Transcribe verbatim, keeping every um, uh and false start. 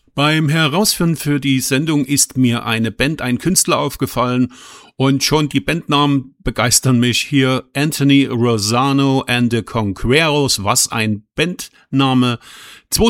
Beim Herausfinden für die Sendung ist mir eine Band, ein Künstler aufgefallen und schon die Bandnamen begeistern mich. Hier Anthony Rosano and the Conqueros, was ein Bandname.